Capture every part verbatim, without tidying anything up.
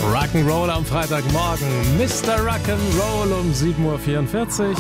Rock'n'Roll am Freitagmorgen. Mister Rock'n'Roll um sieben Uhr vierundvierzig.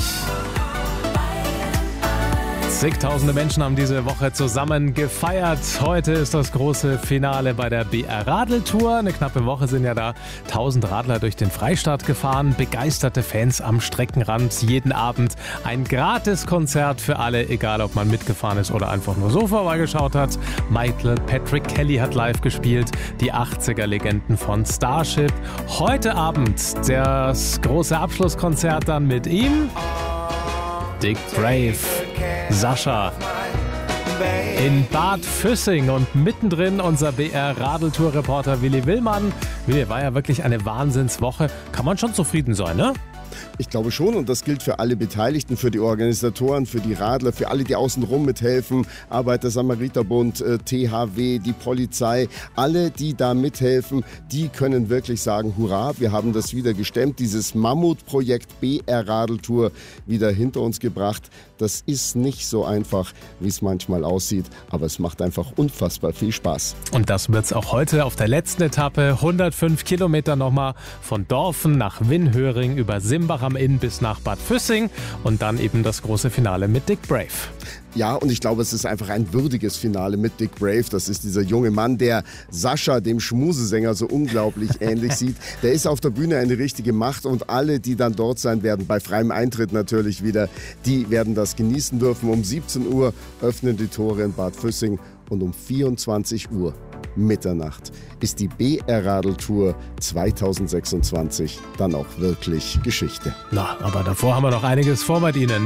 Zigtausende Menschen haben diese Woche zusammen gefeiert. Heute ist das große Finale bei der B R Radeltour. Eine knappe Woche sind ja da tausend Radler durch den Freistaat gefahren. Begeisterte Fans am Streckenrand. Jeden Abend ein Gratiskonzert für alle, egal ob man mitgefahren ist oder einfach nur so vorbeigeschaut hat. Michael Patrick Kelly hat live gespielt. Die achtziger-Legenden von Starship. Heute Abend das große Abschlusskonzert dann mit ihm. Dick Brave. Sascha in Bad Füssing und mittendrin unser B R Radeltour-Reporter Willi Willmann. Willi, war ja wirklich eine Wahnsinnswoche. Kann man schon zufrieden sein, ne? Ich glaube schon, und das gilt für alle Beteiligten, für die Organisatoren, für die Radler, für alle, die außenrum mithelfen, Arbeiter-Samariter-Bund, äh, T H W, die Polizei, alle, die da mithelfen, die können wirklich sagen, hurra, wir haben das wieder gestemmt, dieses Mammutprojekt B R Radeltour wieder hinter uns gebracht. Das ist nicht so einfach, wie es manchmal aussieht, aber es macht einfach unfassbar viel Spaß. Und das wird's auch heute auf der letzten Etappe, hundertfünf Kilometer nochmal von Dorfen nach Winnhöring über Simbach am Inn bis nach Bad Füssing und dann eben das große Finale mit Dick Brave. Ja, und ich glaube, es ist einfach ein würdiges Finale mit Dick Brave. Das ist dieser junge Mann, der Sascha, dem Schmusesänger, so unglaublich ähnlich sieht. Der ist auf der Bühne eine richtige Macht und alle, die dann dort sein werden, bei freiem Eintritt natürlich wieder, die werden das genießen dürfen. Um siebzehn Uhr öffnen die Tore in Bad Füssing und um vierundzwanzig Uhr Mitternacht ist die B R Radeltour zweitausendsechsundzwanzig dann auch wirklich Geschichte. Na, aber davor haben wir noch einiges vor mit Ihnen.